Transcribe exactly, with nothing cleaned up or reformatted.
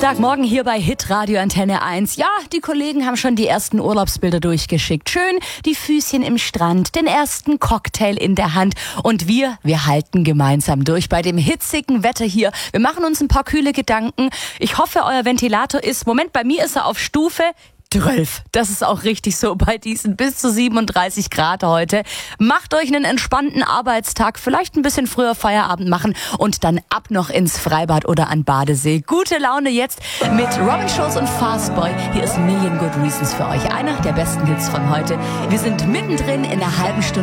Dienstagmorgen hier bei Hitradio Antenne eins. Ja, die Kollegen haben schon die ersten Urlaubsbilder durchgeschickt. Schön die Füßchen im Strand, den ersten Cocktail in der Hand. Und wir, wir halten gemeinsam durch bei dem hitzigen Wetter hier. Wir machen uns ein paar kühle Gedanken. Ich hoffe, euer Ventilator ist, Moment, bei mir ist er auf Stufe zwölf. Das ist auch richtig so bei diesen bis zu siebenunddreißig Grad heute. Macht euch einen entspannten Arbeitstag, vielleicht ein bisschen früher Feierabend machen und dann ab noch ins Freibad oder an Badesee. Gute Laune jetzt mit Robin Schulz und Fastboy. Hier ist Million Good Reasons für euch. Einer der besten Hits von heute. Wir sind mittendrin in der halben Stunde